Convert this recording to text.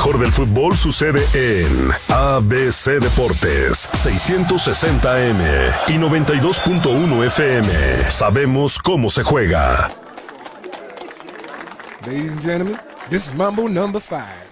mejor del fútbol sucede en ABC Deportes, 660M y 92.1 FM. Sabemos cómo se juega. Ladies and gentlemen, this is Mambo number 5.